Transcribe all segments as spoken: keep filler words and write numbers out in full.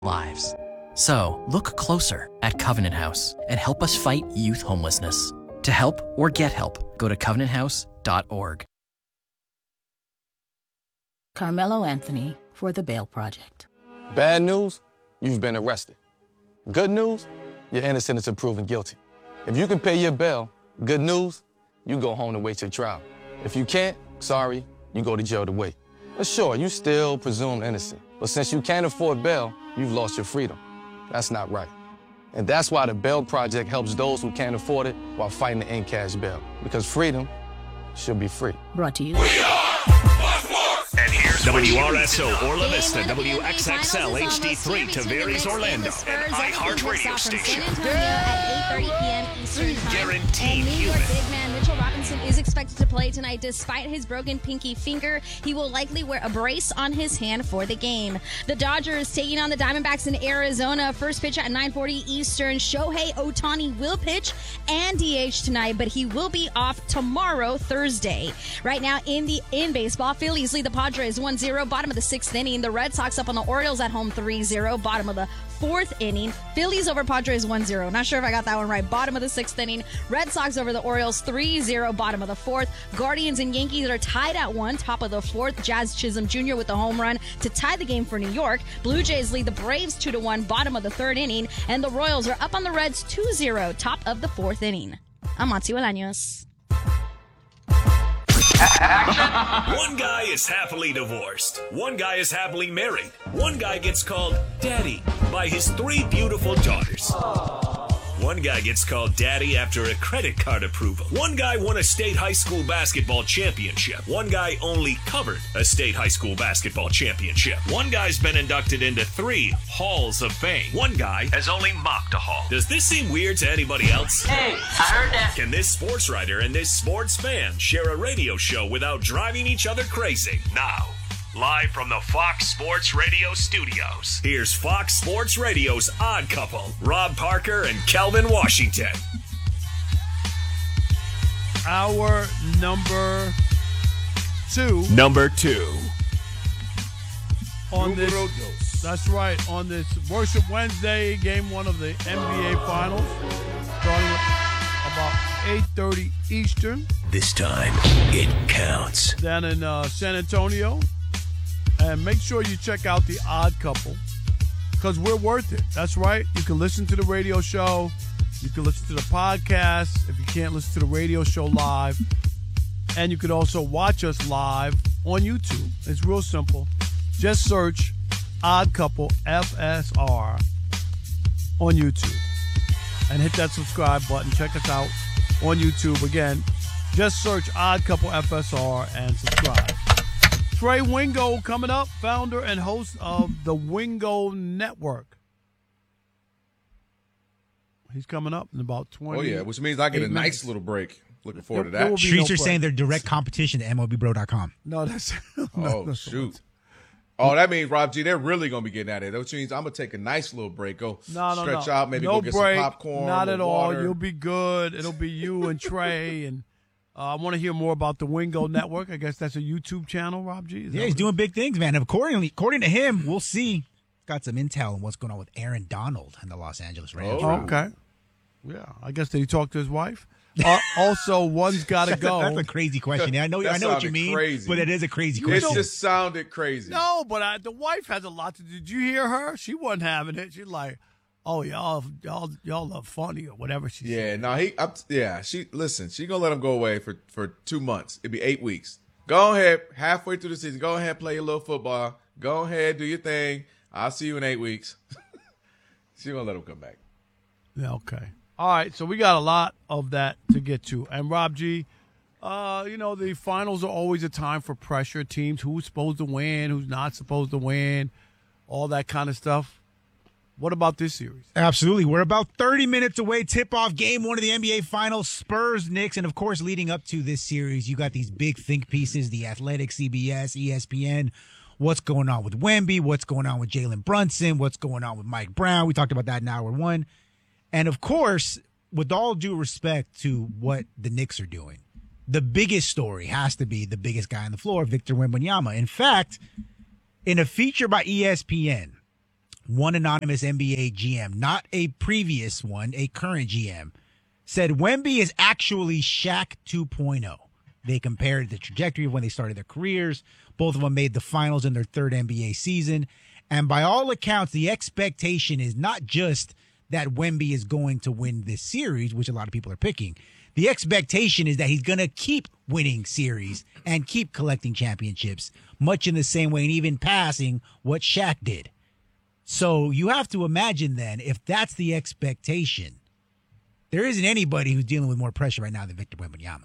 lives. So, look closer at Covenant House and help us fight youth homelessness. To help or get help, go to covenant house dot org. Carmelo Anthony for the Bail Project. Bad news, you've been arrested. Good news, you're innocent until proven guilty. If you can pay your bail, good news, you go home to wait your trial. If you can't, sorry, you go to jail to wait. But sure, you still presumed innocent. But since you can't afford bail, you've lost your freedom. That's not right. And that's why the Bail Project helps those who can't afford it while fighting to end cash bail. Because freedom should be free. Brought to you. We are and here's W R S O Orla Vista, W X X L H D three, Tavares Orlando, and iHeart Radio Station. San Antonio at eight thirty p.m. Eastern Time. Guaranteed and New York human. big man Mitchell Robinson is expected to play tonight despite his broken pinky finger. He will likely wear a brace on his hand for the game. The Dodgers taking on the Diamondbacks in Arizona. First pitch at nine forty Eastern. Shohei Ohtani will pitch and D H tonight, but he will be off tomorrow, Thursday. Right now in the in baseball, Phillies lead the Padres one zero, bottom of the sixth inning. The Red Sox up on the Orioles at home three zero, bottom of the fourth inning. Phillies over Padres one zero. Not sure if I got that one right. Bottom of the sixth inning. Red Sox over the Orioles three zero, bottom of the fourth. Guardians and Yankees are tied at one, top of the fourth. Jazz Chisholm Junior with the home run to tie the game for New York. Blue Jays lead the Braves two to one, bottom of the third inning. And the Royals are up on the Reds two zero, top of the fourth inning. I'm Matthew Alaños. One guy is happily divorced. One guy is happily married. One guy gets called daddy by his three beautiful daughters. One guy gets called daddy after a credit card approval. One guy won a state high school basketball championship. One guy only covered a state high school basketball championship. One guy's been inducted into three halls of fame. One guy has only mocked a hall. Does this seem weird to anybody else? Hey, I heard that. Can this sports writer and this sports fan share a radio show without driving each other crazy? Now, live from the Fox Sports Radio studios, here's Fox Sports Radio's Odd Couple, Rob Parker and Kelvin Washington. Our number two. Number two. On this, that's right, on this Worship Wednesday, game one of the N B A Finals, starting at about eight thirty Eastern. This time, it counts. Down in uh, San Antonio. And make sure you check out The Odd Couple because we're worth it. That's right. You can listen to the radio show. You can listen to the podcast if you can't listen to the radio show live. And you can also watch us live on YouTube. It's real simple. Just search Odd Couple F S R on YouTube and hit that subscribe button. Check us out on YouTube. Again, just search Odd Couple F S R and subscribe. Trey Wingo coming up, founder and host of the Wingo Network. He's coming up in about twenty. Oh, yeah, which means I get a minutes. nice little break. Looking forward There- to there that. will be Streets no are break. saying they're direct competition to M L B Bro dot com. No, that's no, Oh, no, shoot. Oh, that means, Rob G, they're really going to be getting at it. That means I'm going to take a nice little break. Go No, no, stretch no. out, maybe no go get break, some popcorn. Not or at all. water. You'll be good. It'll be you and Trey. And uh, I want to hear more about the Wingo Network. I guess that's a YouTube channel, Rob G. Is Yeah, that he's what doing big things, man. Accordingly, according to him, we'll see. Got some intel on what's going on with Aaron Donald and the Los Angeles Rams. Oh, okay. Yeah, I guess did he talk to his wife? Uh, also, one's got to That's, go. a, that's a crazy question. I know, That I know what you sounded mean, crazy. but it is a crazy It question. just sounded crazy. No, but I, the wife has a lot to do. Did you hear her? She wasn't having it. She's like, "Oh, y'all, y'all, y'all love funny or whatever." She Yeah, said. no, he. I'm, yeah, she. Listen, she gonna let him go away for for two months. It'd be eight weeks. Go ahead, halfway through the season. Go ahead, play your little football. Go ahead, do your thing. I'll see you in eight weeks. She gonna let him come back. Yeah, okay. All right, so we got a lot of that to get to. And Rob G, uh, you know, the finals are always a time for pressure. Teams, who's supposed to win, who's not supposed to win, all that kind of stuff. What about this series? Absolutely. We're about thirty minutes away. Tip-off game one of the N B A Finals, Spurs, Knicks. And, of course, leading up to this series, you got these big think pieces, The Athletic, C B S, E S P N. What's going on with Wemby? What's going on with Jalen Brunson? What's going on with Mike Brown? We talked about that in hour one. And, of course, with all due respect to what the Knicks are doing, the biggest story has to be the biggest guy on the floor, Victor Wembanyama. In fact, in a feature by E S P N, one anonymous N B A G M, not a previous one, a current G M, said Wemby is actually Shaq two point oh. They compared the trajectory of when they started their careers. Both of them made the finals in their third N B A season. And by all accounts, the expectation is not just that Wemby is going to win this series, which a lot of people are picking. The expectation is that he's going to keep winning series and keep collecting championships, much in the same way and even passing what Shaq did. So you have to imagine then, if that's the expectation, there isn't anybody who's dealing with more pressure right now than Victor Wembanyama.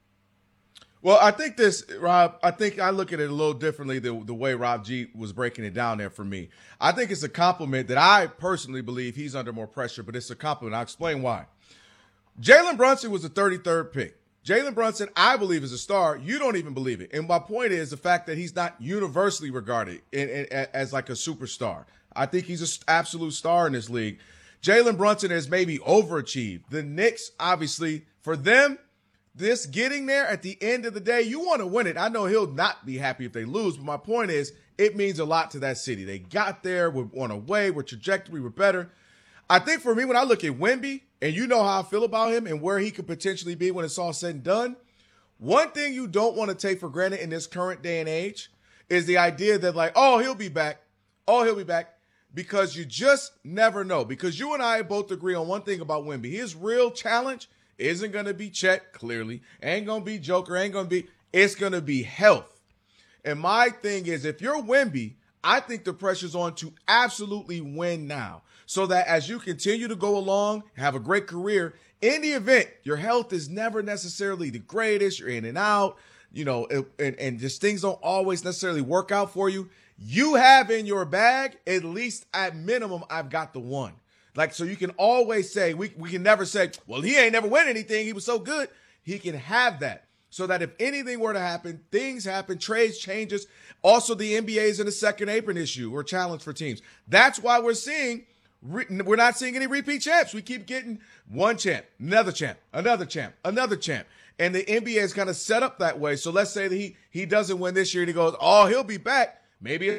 Well, I think this, Rob, I think I look at it a little differently than the way Rob G was breaking it down there for me. I think it's a compliment that I personally believe he's under more pressure, but it's a compliment. I'll explain why. Jalen Brunson was the thirty-third pick. Jalen Brunson, I believe, is a star. You don't even believe it. And my point is the fact that he's not universally regarded in, in, as like a superstar. I think he's an absolute star in this league. Jalen Brunson has maybe overachieved. The Knicks, obviously, for them, this getting there at the end of the day, you want to win it. I know he'll not be happy if they lose, but my point is it means a lot to that city. They got there, we're on a way, we're trajectory, we're better. I think for me, when I look at Wemby, and you know how I feel about him and where he could potentially be when it's all said and done, one thing you don't want to take for granted in this current day and age is the idea that like, oh, he'll be back. Oh, he'll be back. Because you just never know. Because you and I both agree on one thing about Wemby. His real challenge isn't going to be Chet, clearly. Ain't going to be Joker. Ain't going to be. It's going to be health. And my thing is, if you're Wemby, I think the pressure's on to absolutely win now. So that as you continue to go along, have a great career, in the event your health is never necessarily the greatest, you're in and out, you know, and, and just things don't always necessarily work out for you, you have in your bag, at least at minimum, I've got the one. Like, so you can always say, we, we can never say, well, he ain't never win anything. He was so good. He can have that. So that if anything were to happen, things happen, trades, changes. Also, the N B A is in a second apron issue or challenge for teams. That's why we're seeing, we're not seeing any repeat champs. We keep getting one champ, another champ, another champ, another champ. And the N B A is kind of set up that way. So let's say that he, he doesn't win this year and he goes, oh, he'll be back. Maybe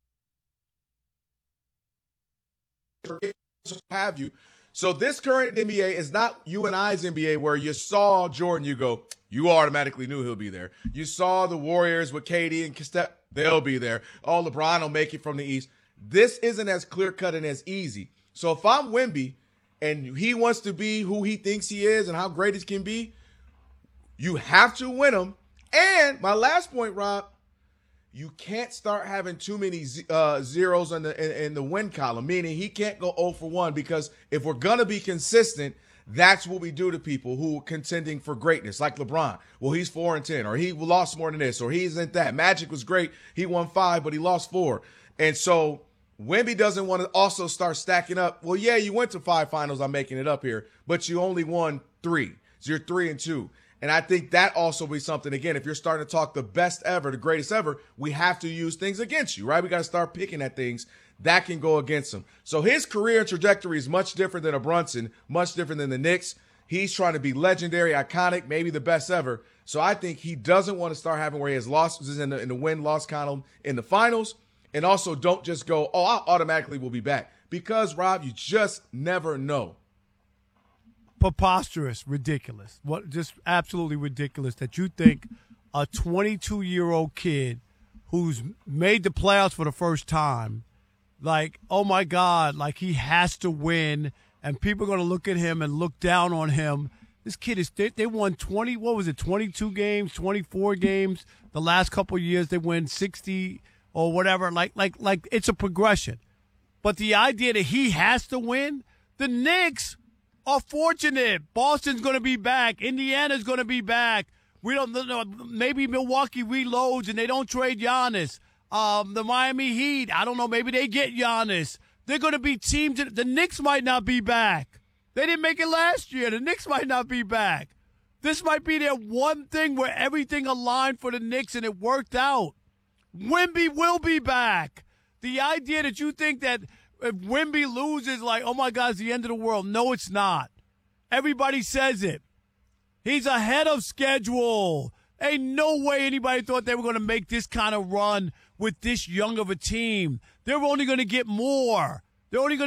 have you. So this current N B A is not you and I's N B A where you saw Jordan, you go, you automatically knew he'll be there. You saw the Warriors with K D and Steph, they'll be there. Oh, LeBron will make it from the East. This isn't as clear-cut and as easy. So if I'm Wemby and he wants to be who he thinks he is and how great he can be, you have to win him. And my last point, Rob, you can't start having too many uh, zeros in the in, in the win column, meaning he can't go oh for one, because if we're going to be consistent, that's what we do to people who are contending for greatness, like LeBron. Well, he's four and ten, or he lost more than this, or he isn't that. Magic was great. He won five, but he lost four. And so Wemby doesn't want to also start stacking up. Well, yeah, you went to five finals. I'm making it up here, but you only won three. So you're three and two. And I think that also be something, again, if you're starting to talk the best ever, the greatest ever, we have to use things against you, right? We got to start picking at things that can go against him. So his career and trajectory is much different than a Brunson, much different than the Knicks. He's trying to be legendary, iconic, maybe the best ever. So I think he doesn't want to start having where he has losses in the, in the win-loss column in the finals. And also don't just go, oh, I automatically will be back. Because, Rob, you just never know. Preposterous, ridiculous. What just absolutely ridiculous that you think a twenty-two-year-old kid who's made the playoffs for the first time, like, oh my God, like he has to win, and people are going to look at him and look down on him. This kid is they, they won twenty, what was it, twenty-two games, twenty-four games the last couple of years. They win sixty or whatever. Like like like it's a progression. But the idea that he has to win, the Knicks are fortunate. Boston's going to be back. Indiana's going to be back. We don't know. Maybe Milwaukee reloads and they don't trade Giannis. Um, the Miami Heat, I don't know. Maybe they get Giannis. They're going to be teams. That, the Knicks might not be back. They didn't make it last year. The Knicks might not be back. This might be their one thing where everything aligned for the Knicks and it worked out. Wemby will be back. The idea that you think that if Wemby loses, like, oh, my God, it's the end of the world. No, it's not. Everybody says it. He's ahead of schedule. Ain't no way anybody thought they were going to make this kind of run with this young of a team. They're only going to get more. They're only going